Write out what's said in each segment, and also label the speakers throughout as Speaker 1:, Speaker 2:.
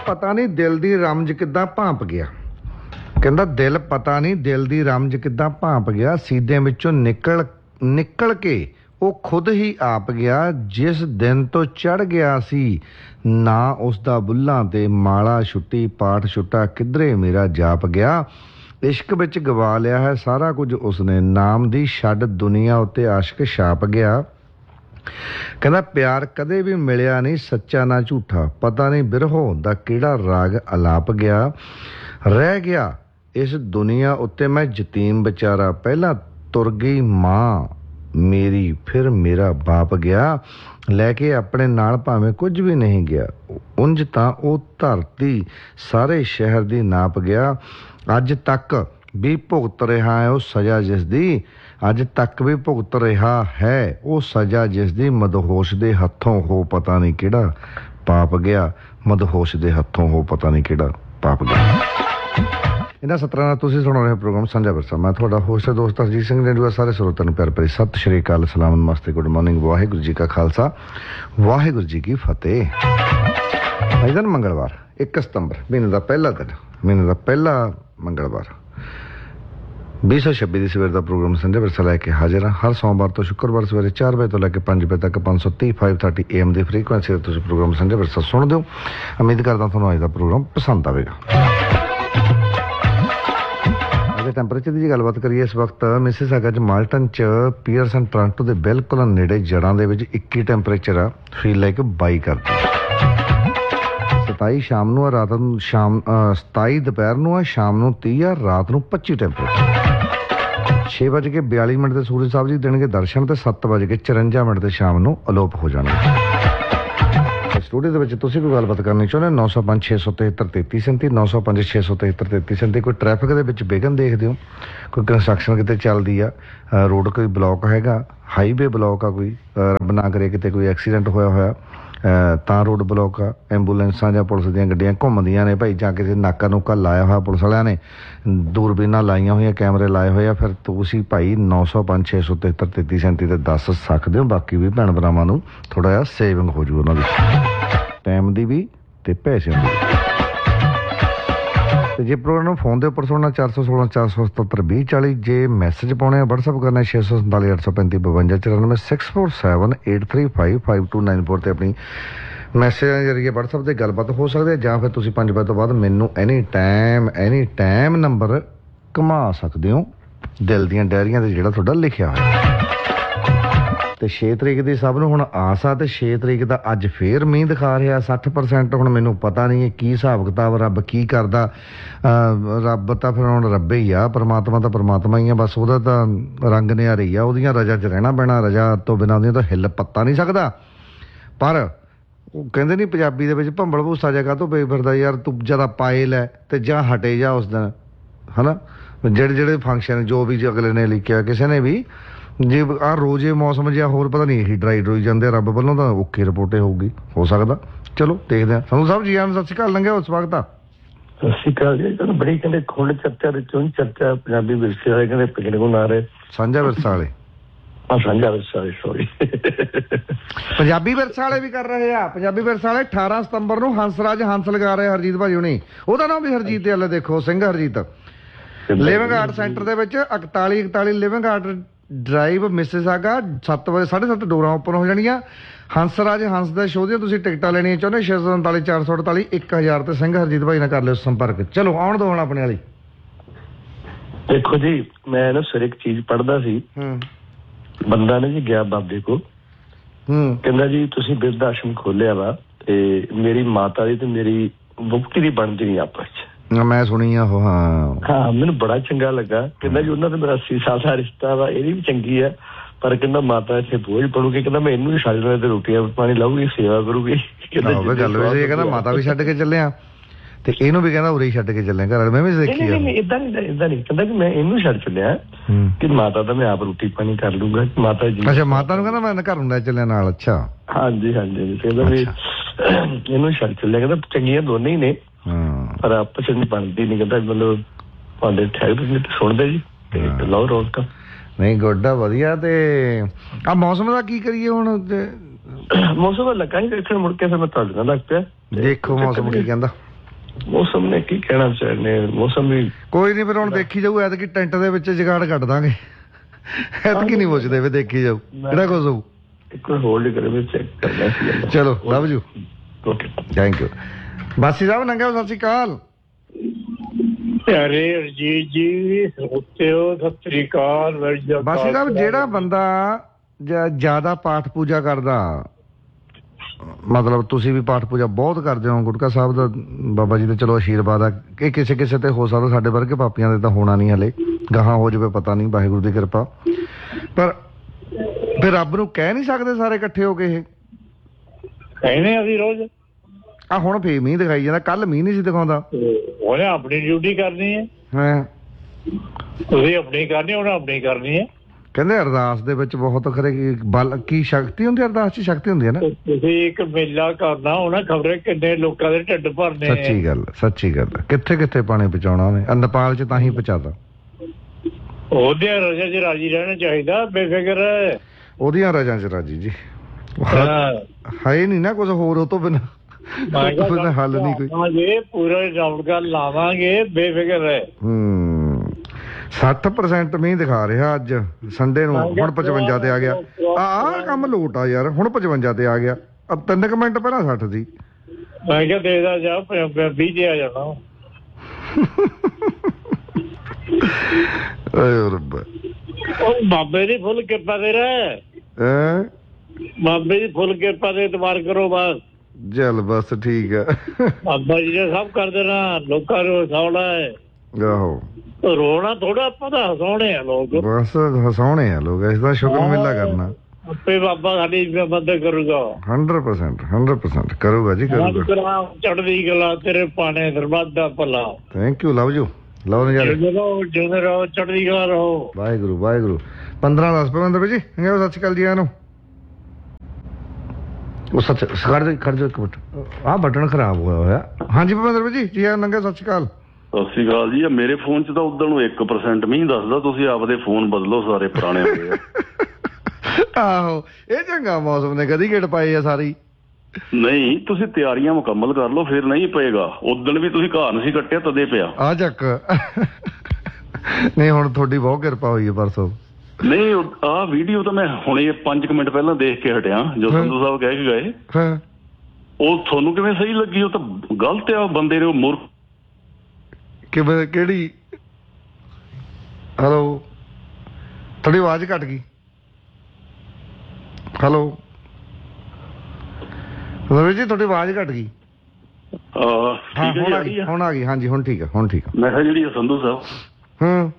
Speaker 1: ਪਤਾ ਨਹੀਂ ਦਿਲ ਦੀ ਰਮਜ ਕਿੱਦਾਂ ਭਾਂਪ ਗਿਆ। ਕਹਿੰਦਾ ਦਿਲ ਪਤਾ ਨਹੀਂ ਦਿਲ ਦੀ ਰਮਜ ਕਿੱਦਾਂ ਭਾਂਪ ਗਿਆ, ਸੀਦਿਆਂ ਵਿੱਚੋਂ ਨਿਕਲ ਕੇ ਉਹ ਖੁਦ ਹੀ ਆਪ ਗਿਆ। ਜਿਸ ਦਿਨ ਤੋਂ ਚੜ੍ਹ ਗਿਆ ਸੀ ਨਾ ਉਸਦਾ ਬੁੱਲਾਂ ਤੇ ਮਾਲਾ ਛੁੱਟੀ, ਪਾਠ ਛੁੱਟਾ ਕਿੱਧਰੇ ਮੇਰਾ ਜਾਪ ਗਿਆ। ਇਸ਼ਕ ਵਿੱਚ ਗਵਾ ਲਿਆ ਹੈ ਸਾਰਾ ਕੁਝ ਉਸਨੇ, ਨਾਮ ਦੀ ਛੱਡ ਦੁਨੀਆ ਉੱਤੇ ਆਸ਼ਕ ਛਾਪ ਗਿਆ। ਕਹਿੰਦਾ ਪਿਆਰ ਕਦੇ ਵੀ ਮਿਲਿਆ ਨਹੀਂ ਸੱਚਾ ਨਾ ਝੂਠਾ, ਪਤਾ ਨਹੀਂ ਬਿਰਹੋ ਦਾ ਕਿਹੜਾ ਰਾਗ ਅਲਾਪ ਗਿਆ। ਰਹਿ ਗਿਆ ਇਸ ਦੁਨੀਆ ਉੱਤੇ ਮੈਂ ਯਤੀਮ ਵਿਚਾਰਾ, ਪਹਿਲਾਂ ਤੁਰ ਗਈ ਮਾਂ ਮੇਰੀ ਫਿਰ ਮੇਰਾ ਬਾਪ ਗਿਆ। ਲੈ ਕੇ ਆਪਣੇ ਨਾਲ ਭਾਵੇਂ ਕੁਝ ਵੀ ਨਹੀਂ ਗਿਆ, ਉਂਝ ਤਾਂ ਉਹ ਧਰਤੀ ਸਾਰੇ ਸ਼ਹਿਰ ਦੀ ਨਾਪ ਗਿਆ। ਅੱਜ ਤੱਕ ਵੀ ਭੁਗਤ ਰਿਹਾ ਹੈ ਉਹ ਸਜ਼ਾ ਜਿਸ ਦੀ, ਅੱਜ ਤੱਕ ਵੀ ਭੁਗਤ ਰਿਹਾ ਹੈ ਉਹ ਸਜ਼ਾ ਜਿਸ ਦੀ। ਮਦਹੋਸ਼ ਦੇ ਹੱਥੋਂ ਹੋ ਪਤਾ ਨਹੀਂ ਕਿਹੜਾ ਪਾਪ ਗਿਆ, ਮਦਹੋਸ਼ ਦੇ ਹੱਥੋਂ ਹੋ ਪਤਾ ਨਹੀਂ ਕਿਹੜਾ ਪਾਪ ਗਿਆ। ਇਹਨਾਂ ਸਤਰਾਂ ਨਾਲ ਤੁਸੀਂ ਸੁਣ ਰਹੇ ਪ੍ਰੋਗਰਾਮ ਸਾਂਝਾ ਵਿਰਸਾ। ਮੈਂ ਤੁਹਾਡਾ ਹੋਸਟ ਦੋਸਤ ਹਰਜੀਤ ਸਿੰਘ ਰੇਡੂਆ। ਸਾਰੇ ਸਰੋਤਿਆਂ ਨੂੰ ਪਿਆਰ ਭਰੀ ਸਤਿ ਸ਼੍ਰੀ ਅਕਾਲ, ਸਲਾਮ, ਨਮਸਤੇ, ਗੁੱਡ ਮਾਰਨਿੰਗ। ਵਾਹਿਗੁਰੂ ਜੀ ਕਾ ਖਾਲਸਾ, ਵਾਹਿਗੁਰੂ ਜੀ ਕੀ ਫਤਿਹ। ਅੱਜ ਦਿਨ ਮੰਗਲਵਾਰ 1 ਸਤੰਬਰ, ਮਹੀਨੇ ਦਾ ਪਹਿਲਾ ਦਿਨ, ਮਹੀਨੇ ਦਾ ਪਹਿਲਾ ਮੰਗਲਵਾਰ 2026 ਦੀ ਸਵੇਰ ਦਾ ਪ੍ਰੋਗਰਾਮ ਸਾਂਝਾ ਵਿਰਸਾ ਲੈ ਕੇ ਹਾਜ਼ਰ ਹਾਂ। ਹਰ ਸੋਮਵਾਰ ਤੋਂ ਸ਼ੁੱਕਰਵਾਰ ਸਵੇਰੇ 4 ਵਜੇ ਤੋਂ ਲੈ ਕੇ 5 ਵਜੇ ਤੱਕ 530 AM ਦੀ ਫ੍ਰੀਕੁਐਂਸੀ 'ਤੇ ਤੁਸੀਂ ਪ੍ਰੋਗਰਾਮ ਸਾਂਝਾ ਵਿਰਸਾ ਸੁਣਦੇ ਹੋ। ਉਮੀਦ ਕਰਦਾ ਤੁਹਾਨੂੰ ਅੱਜ ਦਾ ਪ੍ਰੋਗਰਾਮ ਪਸੰਦ ਆਵੇਗਾ। ਟੈਂਪਰੇਚਰ ਦੀ ਗੱਲਬਾਤ ਕਰੀਏ, ਇਸ ਵਕਤ ਮਿਸਿਸਾਗਾ 'ਚ ਮਾਲਟਨ 'ਚ ਪੀਅਰਸਨ ਟੋਰਾਂਟੋ ਦੇ ਬਿਲਕੁਲ ਨੇੜੇ ਜੜ੍ਹਾਂ ਦੇ ਵਿੱਚ 21 ਟੈਂਪਰੇਚਰ ਆ, ਫੀਲ ਲਾਈਕ 22 ਕਰਦਾ। 27 ਸ਼ਾਮ ਨੂੰ ਆ, ਰਾਤ ਨੂੰ 27 ਦੁਪਹਿਰ ਨੂੰ ਆ, ਸ਼ਾਮ ਨੂੰ 30 ਆ, ਰਾਤ ਨੂੰ 25 ਟੈਂਪਰੇਚਰ। 6:42 ਤੇ ਸੂਰਜ ਸਾਹਿਬ ਜੀ ਦੇਣਗੇ ਦਰਸ਼ਨ ਤੇ 7:54 ਤੇ ਸ਼ਾਮ ਨੂੰ ਅਲੋਪ ਹੋ ਜਾਣਗੇ। ਸਟੂਡੀਓ ਦੇ ਵਿੱਚ ਤੁਸੀਂ ਕੋਈ ਗੱਲਬਾਤ ਕਰਨੀ ਚਾਹੁੰਦੇ 905 673 3337 905 673 3337। ਕੋਈ ਟ੍ਰੈਫਿਕ ਦੇ ਵਿੱਚ ਵਿਘਨ ਦੇਖਦੇ ਹੋ, ਕੋਈ ਕੰਸਟਰਕਸ਼ਨ ਕਿਤੇ ਚੱਲਦੀ ਆ, ਰੋਡ ਕੋਈ ਬਲੌਕ ਹੈਗਾ, ਹਾਈਵੇ ਬਲੌਕ ਆ, ਕੋਈ ਰੱਬ ਨਾ ਕਰੇ ਕਿਤੇ ਕੋਈ ਐਕਸੀਡੈਂਟ ਹੋਇਆ ਤਾਂ ਰੋਡ ਬਲੌਕ ਆ, ਐਂਬੂਲੈਂਸਾਂ ਜਾਂ ਪੁਲਿਸ ਦੀਆਂ ਗੱਡੀਆਂ ਘੁੰਮਦੀਆਂ ਨੇ ਭਾਈ, ਜਾਂ ਕਿਸੇ ਨਾਕਾ ਨੂਕਾ ਲਾਇਆ ਹੋਇਆ ਪੁਲਿਸ ਵਾਲਿਆਂ ਨੇ, ਦੂਰਬੀਨਾਂ ਲਾਈਆਂ ਹੋਈਆਂ, ਕੈਮਰੇ ਲਾਏ ਹੋਏ ਆ, ਫਿਰ ਤੁਸੀਂ ਭਾਈ 905 673 3337 ਤੇ ਦੱਸ ਸਕਦੇ ਹੋ। ਬਾਕੀ ਵੀ ਭੈਣ ਭਰਾਵਾਂ ਨੂੰ ਥੋੜ੍ਹਾ ਜਿਹਾ ਸੇਵਿੰਗ ਹੋ ਜੂ ਉਹਨਾਂ ਦੀ, ਟਾਈਮ ਦੀ ਵੀ ਤੇ ਪੈਸਿਆਂ ਦੀ। ਤੇ ਜੇ ਪ੍ਰੋਗਰਾਮ ਫੋਨ ਦੇ ਉੱਪਰ ਸੁਣਨਾ 416 477 2040, ਜੇ ਮੈਸੇਜ ਪਾਉਣੇ ਆ WhatsApp ਕਰਨਾ 647 835 52 94 647 835 5294 ਤੇ ਆਪਣੀ ਮੈਸੇਜ ਦੇ ਜ਼ਰੀਏ WhatsApp 'ਤੇ ਗੱਲਬਾਤ ਹੋ ਸਕਦੀ ਹੈ, ਜਾਂ ਫਿਰ ਤੁਸੀਂ 5 ਵਜੇ ਤੋਂ ਬਾਅਦ ਮੈਨੂੰ ਐਨੀ ਟਾਈਮ ਨੰਬਰ ਘੁਮਾ ਸਕਦੇ ਹੋ ਦਿਲ ਦੀਆਂ ਡਾਇਰੀਆਂ 'ਤੇ ਜਿਹੜਾ ਤੁਹਾਡਾ ਲਿਖਿਆ ਹੋਇਆ। ਤੇ 6 ਤਰੀਕ ਦੀ ਸਭ ਨੂੰ ਹੁਣ ਆਸ ਆ, ਤੇ 6 ਤਰੀਕ ਦਾ ਅੱਜ ਫੇਰ ਮੀਂਹ ਦਿਖਾ ਰਿਹਾ 60%। ਹੁਣ ਮੈਨੂੰ ਪਤਾ ਨਹੀਂ ਹੈ ਕੀ ਹਿਸਾਬ ਕਿਤਾਬ, ਰੱਬ ਕੀ ਕਰਦਾ। ਰੱਬ ਤਾਂ ਫਿਰ ਹੁਣ ਰੱਬੇ ਹੀ ਆ, ਪਰਮਾਤਮਾ ਤਾਂ ਪਰਮਾਤਮਾ ਹੀ ਆ, ਬਸ ਉਹਦਾ ਤਾਂ ਰੰਗ ਨਿਆਰੀ ਆ, ਉਹਦੀਆਂ ਰਜਾ 'ਚ ਰਹਿਣਾ ਪੈਣਾ, ਰਜਾ ਤੋਂ ਬਿਨਾਂ ਉਹਦੀਆਂ ਤਾਂ ਹਿੱਲ ਪੱਤਾ ਨਹੀਂ ਸਕਦਾ। ਪਰ ਉਹ ਕਹਿੰਦੇ ਨਹੀਂ ਪੰਜਾਬੀ ਦੇ ਵਿੱਚ ਭੰਬਲ ਭੂਸਾ ਜਗ੍ਹਾ ਤੋਂ ਪਈ ਫਿਰਦਾ ਯਾਰ, ਤੂੰ ਜਿਆਦਾ ਪਾਏ ਲੈ ਤੇ ਜਾਂ ਹਟੇ ਜਾ ਉਸ ਦਿਨ, ਹੈ ਨਾ। ਜਿਹੜੇ ਫੰਕਸ਼ਨ ਜੋ ਵੀ ਅਗਲੇ ਨੇ ਲਿਖਿਆ ਕਿਸੇ ਨੇ ਵੀ, ਜੇ ਆਹ ਰੋਜ਼ੇ ਮੌਸਮ ਜਿਹਾ ਹੋਰ ਪਤਾ ਨਹੀਂ ਇਹੀ ਡਰਾਈ ਜਾਂਦੇ, ਰੱਬ ਵੱਲੋਂ ਤਾਂ ਓਕੇ ਰਿਪੋਰਟੇ ਹੋਊਗੀ, ਹੋ ਸਕਦਾ। ਚਲੋ ਦੇਖਦੇ ਹਾਂ। ਸਾਨੂੰ ਸਾਹਿਬ ਜੀ ਆਨ ਸਤਿ ਸ਼੍ਰੀ ਅਕਾਲ ਲੰਘਿਆ ਉਸ ਵਕਤ ਆ।
Speaker 2: ਸਤਿ ਸ਼੍ਰੀ ਅਕਾਲ ਜੀ। ਬੜੀ ਕਹਿੰਦੇ ਖੁੱਲ੍ਹ ਚਰਚਾ ਦੇ ਚੋਂ ਚਰਚਾ ਪੰਜਾਬੀ ਵਿਰਸੇ ਵਾਲੇ ਕਹਿੰਦੇ ਪਿਕਨਿਕ ਆ ਰਹੇ, ਸਾਂਝਾ ਵਿਰਸਾ ਵਾਲੇ, ਸਾਂਝਾ ਵਿਰਸਾ ਵਾਲੇ, ਸੋਰੀ
Speaker 1: ਪੰਜਾਬੀ ਵਿਰਸਾ ਵਾਲੇ ਵੀ ਕਰ ਰਹੇ ਆ। ਪੰਜਾਬੀ ਵਿਰਸਾ ਵਾਲੇ 18 ਸਤੰਬਰ ਨੂੰ ਹੰਸਰਾਜ ਹੰਸ ਲਗਾ ਰਹੇ ਹਰਜੀਤ ਭਾਜੀ ਹੁਣੀ, ਉਹਦਾ ਨਾਮ ਵੀ ਹਰਜੀਤ ਵਾਲੇ ਦੇਖੋ, Singh Harjeet. Living art centre ਦੇ ਵਿੱਚ 41 ਲਿਵਿੰਗ ਆਰਟ ਡਰਾਈਵ ਮਿਸਿਸਾਗਾ, 7 ਵਜੇ 7:30 ਡੋਰਾਂ ਓਪਨ ਹੋ ਜਾਣੀਆਂ। ਹੰਸਰਾਜ ਹੰਸ ਦੇ ਸ਼ੋਅ ਦੀਆਂ ਤੁਸੀਂ ਟਿਕਟਾਂ ਲੈਣੀਆਂ ਚਾਹੁੰਦੇ 647 448 1000 ਤੇ ਸਿੰਘ ਹਰਜੀਤ ਭਾਈ ਨਾਲ ਕਰ ਲਿਓ ਸੰਪਰਕ। ਚਲੋ ਆਉਣ ਦੋ ਹੁਣ ਆਪਣੇ ਵਾਲੀ।
Speaker 2: ਦੇਖੋ ਜੀ, ਮੈਂ ਨਾ ਸਰ ਇੱਕ ਚੀਜ਼ ਪੜ੍ਹਦਾ ਸੀ, ਬੰਦਾ ਨੇ ਜੀ ਗਿਆ ਬਾਬੇ ਕੋ, ਕਹਿੰਦਾ ਜੀ ਤੁਸੀਂ ਬਿਰਧ ਆਸ਼ਰਮ ਖੋਲਿਆ ਵਾ ਤੇ ਮੇਰੀ ਮਾਤਾ ਦੀ ਤੇ ਮੇਰੀ ਮੁਕਤੀ ਦੀ ਬਣਦੀ ਨਹੀਂ ਆਪਸ ਚ।
Speaker 1: ਮੈਂ ਸੁਣੀ ਆ ਉਹ।
Speaker 2: ਹਾਂ, ਮੈਨੂੰ ਬੜਾ ਚੰਗਾ ਲੱਗਾ। ਕਹਿੰਦਾ ਜੀ ਉਹਨਾਂ ਦਾ ਮੇਰਾ 80 ਸਾਲ ਦਾ ਰਿਸ਼ਤਾ ਵਾ, ਇਹਦੀ ਵੀ ਚੰਗੀ ਆ, ਪਰ ਕਹਿੰਦਾ ਮਾਤਾ ਇੱਥੇ ਬੋਝ ਪੜੂਗੀ, ਕਹਿੰਦਾ ਮੈਂ ਇਹਨੂੰ ਵੀ ਛੱਡ ਦੇਣਾ ਤੇ ਰੋਟੀਆਂ ਪਾਣੀ ਲਾਊਗੀ, ਸੇਵਾ ਕਰੂਗੀ।
Speaker 1: ਗੱਲ ਵੀ ਕਹਿੰਦਾ ਮਾਤਾ ਵੀ ਛੱਡ ਕੇ ਚੱਲਿਆ ਤੇ ਇਹਨੂੰ ਵੀ ਕਹਿੰਦਾ ਉਰੇ ਹੀ ਛੱਡ ਕੇ ਚੱਲਿਆ ਘਰ। ਮੈਂ ਵੀ ਦੇਖੀ
Speaker 2: ਏਦਾਂ ਨਹੀਂ ਕਹਿੰਦਾ ਕਿ ਮੈਂ ਇਹਨੂੰ ਛੱਡ ਚੱਲਿਆ ਕਿ ਮਾਤਾ ਦਾ ਮੈਂ ਆਪ ਰੋਟੀ ਪਾਣੀ ਕਰ ਲੂੰਗਾ। ਮਾਤਾ ਜੀ, ਅੱਛਾ,
Speaker 1: ਮਾਤਾ ਨੂੰ ਕਹਿੰਦਾ ਮੈਂ ਘਰ ਨੂੰ ਲੈ ਚੱਲਿਆ ਨਾਲ। ਅੱਛਾ,
Speaker 2: ਹਾਂਜੀ ਕਹਿੰਦਾ ਵੀ ਇਹਨੂੰ ਛੱਡ ਚੱਲਿਆ, ਕਹਿੰਦਾ ਚੰਗੀਆਂ ਦੋਨੇ ਹੀ ਨੇ ਪਰ ਆਪਸ ਚ ਬਣਦੀ ਨਹੀਂ। ਕਹਿੰਦਾ ਮਤਲਬ ਤੁਹਾਡੇ ਠਹਿਰ ਸੁਣਦੇ ਜੀ ਤੇ ਲਓ ਰੋਕ
Speaker 1: ਨਹੀਂ ਗੋਡਾ ਵਧੀਆ। ਤੇ ਆ ਮੌਸਮ ਦਾ ਕੀ ਕਰੀਏ ਹੁਣ?
Speaker 2: ਮੌਸਮ ਲੱਗਾ ਸੀ ਇੱਥੇ ਮੁੜ ਕੇ ਫਿਰ ਮੈਂ ਤੁਹਾਡੇ ਨਾਲ ਲੱਗ ਪਿਆ।
Speaker 1: ਦੇਖੋ ਮੌਸਮ ਕੀ ਕਹਿੰਦਾ।
Speaker 2: ਮੌਸਮ ਨੇ ਕੀ ਕਹਿਣਾ ਵਿਚਾਰੇ ਨੇ, ਮੌਸਮ ਵੀ
Speaker 1: ਕੋਈ ਨਹੀਂ, ਫਿਰ ਹੁਣ ਦੇਖੀ ਜਾਊ। ਐਤਕੀ ਟੈਂਟ ਦੇ ਵਿੱਚ ਜਗਾੜ ਕੱਢ ਦਾਂਗੇ। ਐਤਕੀ ਨਹੀਂ ਪੁੱਛਦੇ, ਵੀ ਦੇਖੀ ਜਾਊ ਕਿਹੜਾ ਕੁਝ ਹੋਊ।
Speaker 2: ਇੱਕ ਵਾਰ ਹੋਲਡ ਕਰੇ ਵੀ ਚੈੱਕ ਕਰਨਾ ਸੀ।
Speaker 1: ਚਲੋ love you,
Speaker 2: okay,
Speaker 1: thank you. ਬਾਸੀ ਸਾਹਿਬ ਨੰਗਾ, ਸਤਿ ਸ਼੍ਰੀ ਅਕਾਲ।
Speaker 3: ਪਿਆਰੇ ਅਰਜੀਤ ਜੀ, ਸਤਿ ਸ੍ਰੀ ਅਕਾਲ।
Speaker 1: ਬਾਸੀ ਸਾਹਿਬ, ਜਿਹੜਾ ਬੰਦਾ ਜ਼ਿਆਦਾ ਪਾਠ ਪੂਜਾ ਕਰਦਾ, ਮਤਲਬ ਤੁਸੀਂ ਵੀ ਪਾਠ ਪੂਜਾ ਬਹੁਤ ਕਰਦੇ ਹੋ, ਗੁਟਕਾ ਸਾਹਿਬ ਦਾ ਬਾਬਾ ਜੀ ਦਾ ਚਲੋ ਆਸ਼ੀਰਵਾਦ ਆ, ਕਿ ਕਿਸੇ ਕਿਸੇ ਤੇ ਹੋ ਸਕਦਾ, ਸਾਡੇ ਵਰਗੇ ਪਾਪੀਆਂ ਦੇ ਤਾਂ ਹੋਣਾ ਨਹੀਂ, ਹਲੇ ਗਾਹਾਂ ਹੋ ਜਾਵੇ ਪਤਾ ਨਹੀਂ, ਵਾਹਿਗੁਰੂ ਦੀ ਕਿਰਪਾ। ਪਰ ਫਿਰ ਰੱਬ ਨੂੰ ਕਹਿ ਨਹੀਂ ਸਕਦੇ ਸਾਰੇ ਇਕੱਠੇ ਹੋ ਕੇ ਇਹ?
Speaker 3: ਕਹਿੰਦੇ ਅਸੀਂ ਰੋਜ਼।
Speaker 1: ਆ ਹੁਣ ਫੇਰ ਮੀਂਹ ਦਿਖਾਈ ਜਾਂਦਾ, ਕੱਲ ਮੀਂਹ ਨਹੀਂ ਸੀ ਦਿਖਾਉਂਦਾ।
Speaker 3: ਉਹਨੇ ਆਪਣੀ ਡਿਊਟੀ ਕਰਨੀ ਹੈ, ਤੁਸੀਂ ਆਪਣੀ ਕਰਨੀ, ਉਹਨੇ ਆਪਣੀ ਕਰਨੀ ਹੈ।
Speaker 1: ਕਹਿੰਦੇ ਅਰਦਾਸ ਦੇ ਵਿੱਚ ਬਹੁਤ ਖਰੇ ਬਲ ਕੀ ਸ਼ਕਤੀ ਹੁੰਦੀ, ਅਰਦਾਸ 'ਚ ਸ਼ਕਤੀ ਹੁੰਦੀ ਹੈ ਨਾ।
Speaker 3: ਤੁਸੀਂ ਇੱਕ ਮੇਲਾ ਕਰਨਾ, ਉਹਨੇ ਖਬਰੇ ਕਿੰਨੇ ਲੋਕਾਂ ਦੇ ਢਿੱਡ ਭਰਨੇ।
Speaker 1: ਸੱਚੀ ਗੱਲ, ਸੱਚੀ ਗੱਲ। ਕਿੱਥੇ ਕਿੱਥੇ ਪਾਣੀ ਪਹੁੰਚਾਉਣਾ ਉਹਨੇ, ਨੇਪਾਲ 'ਚ ਤਾਂ ਹੀ ਪਹੁੰਚਾਤਾ।
Speaker 3: ਉਹਦੀਆਂ ਰਜਾ 'ਚ ਰਾਜੀ ਰਹਿਣਾ ਚਾਹੀਦਾ, ਬੇਫਿਕਰ।
Speaker 1: ਉਹਦੀਆਂ ਰਜਾਂ 'ਚ ਰਾਜੀ ਜੀ, ਹੈ ਨਹੀਂ ਨਾ ਕੁਝ ਹੋਰ ਉਹ ਤੋਂ ਬਿਨਾਂ ਹੱਲ ਨਹੀਂ ਕੋਈ।
Speaker 3: ਪੂਰਾ ਰੌਣਕਾਂ ਲਾਵਾਂਗੇ, ਬੇਫਿਕਰ ਹੈ।
Speaker 1: 60% ਮੀਂਹ ਦਿਖਾ ਰਿਹਾ ਅੱਜ ਸੰਡੇ ਨੂੰ, ਹੁਣ 55 ਤੇ ਆ ਗਿਆ। ਆਹ ਕੰਮ ਲੋਟ ਆ ਯਾਰ, ਹੁਣ 55 ਤੇ ਆ ਗਿਆ। 3 ਮਿੰਟ ਪਹਿਲਾਂ 60 ਸੀ।
Speaker 3: ਮੈਂ ਕਿਹਾ ਦੇਦਾ ਜਾ 20 ਤੇ ਆ ਜਾਣਾ। ਉਹ ਬਾਬੇ ਦੀ ਫੁੱਲ ਕਿਰਪਾ ਦੇ ਰਿਹਾ, ਬਾਬੇ ਦੀ ਫੁੱਲ ਕਿਰਪਾ ਦੇ ਇਤਬਾਰ ਕਰੋ ਬਸ।
Speaker 1: ਚੱਲ ਬਸ ਠੀਕ ਆ,
Speaker 3: ਬਾਬਾ ਜੀ ਨੇ ਸਭ ਕਰ ਦੇਣਾ, ਲੋਕਾਂ ਨੂੰ ਹਸਾਉਣਾ ਹੈ।
Speaker 1: ਆਹੋ,
Speaker 3: ਰੋਣਾ ਥੋੜਾ, ਆਪਾਂ ਤਾਂ ਹਸਾਉਣੇ ਆ ਲੋਕ,
Speaker 1: ਬਸ ਹਸਾਉਣੇ ਆ ਲੋਕ, ਇਸ ਦਾ ਸ਼ੁਕਰ ਮੇਲਾ ਕਰਨਾ।
Speaker 3: ਆਪੇ ਬਾਬਾ ਸਾਡੀ ਮਦਦ ਕਰੂਗਾ।
Speaker 1: 100% ਕਰੂਗਾ ਜੀ, ਕਰੂਗਾ।
Speaker 3: ਚੜ੍ਹਦੀ ਕਲਾ ਤੇਰੇ ਪਾਣੇ, ਦਰਬਾਰ ਦਾ ਭਲਾ।
Speaker 1: ਥੈਂਕ ਯੂ, ਲਵ ਯੂ, ਲਵ ਨਜ਼ਾਰੇ।
Speaker 3: ਜਿਉਂਦੇ ਰਹੋ, ਚੜ੍ਹਦੀ ਕਲਾ ਰਹੋ।
Speaker 1: ਵਾਹਿਗੁਰੂ ਵਾਹਿਗੁਰੂ। 15-10 ਭਵਿੰਦਰ ਜੀ, ਸਤਿ ਸ਼੍ਰੀ ਅਕਾਲ ਜੀ। ਨੂੰ ਉਹ ਸੱਚ ਖੜ ਜਾ ਇੱਕ ਮਿੰਟ, ਆਹ ਬਟਨ ਖਰਾਬ ਹੋਇਆ ਹੋਇਆ। ਹਾਂਜੀ ਭਵਿੰਦਰ ਜੀ, ਜੀ ਨੰਗੇ, ਸਤਿ ਸ਼੍ਰੀ ਅਕਾਲ।
Speaker 4: ਸਤਿ ਸ਼੍ਰੀ ਅਕਾਲ ਜੀ। ਮੇਰੇ ਫੋਨ 'ਚ ਤਾਂ ਉਦੋਂ ਨੂੰ 1% ਮੀਂਹ ਦੱਸਦਾ, ਤੁਸੀਂ ਆਪਦੇ ਫੋਨ ਬਦਲੋ, ਸਾਰੇ ਪੁਰਾਣੇ ਹੋ ਗਏ ਆ।
Speaker 1: ਆਹੋ, ਇਹ ਚੰਗਾ ਮੌਸਮ ਨੇ ਕਦੀ ਗੇੜ ਪਾਏ ਆ ਸਾਰੀ।
Speaker 4: ਨਹੀਂ, ਤੁਸੀਂ ਤਿਆਰੀਆਂ ਮੁਕੰਮਲ ਕਰ ਲਓ, ਫਿਰ ਨਹੀਂ ਪਏਗਾ। ਉਦੋਂ ਵੀ ਤੁਸੀਂ ਘਰ ਨਹੀਂ ਸੀ ਕੱਟਿਆ, ਤਦੇ ਪਿਆ।
Speaker 1: ਆ ਚੱਕ ਨਹੀਂ, ਹੁਣ ਤੁਹਾਡੀ ਬਹੁਤ ਕਿਰਪਾ ਹੋਈ ਹੈ ਪਰਸੋਂ।
Speaker 4: ਨਹੀਂ, ਆਹ ਵੀਡੀਓ ਤਾਂ ਮੈਂ ਹੁਣੇ 5 ਮਿੰਟ ਪਹਿਲਾਂ ਦੇਖ ਕੇ ਹਟਿਆ, ਜੋ ਸੰਧੂ ਸਾਹਿਬ ਕਹਿ ਕੇ ਗਏ। ਉਹ ਤੁਹਾਨੂੰ ਕਿਵੇਂ ਸਹੀ ਲੱਗੀ? ਉਹ ਤਾਂ ਗਲਤ ਆ, ਬੰਦੇ ਨੇ ਉਹ ਮੂਰਖ।
Speaker 1: ਕਿਵੇਂ, ਕਿਹੜੀ? ਹੈਲੋ, ਤੁਹਾਡੀ ਆਵਾਜ਼ ਘੱਟ ਗਈ। ਹੈਲੋ ਰਵੀ ਜੀ, ਤੁਹਾਡੀ ਆਵਾਜ਼ ਘੱਟ ਗਈ। ਹੁਣ ਆ ਗਈ। ਹਾਂਜੀ ਹੁਣ ਠੀਕ ਆ, ਹੁਣ ਠੀਕ ਆ।
Speaker 4: ਮੈਂ ਕਿਹਾ ਜਿਹੜੀ ਸੰਧੂ ਸਾਹਿਬ,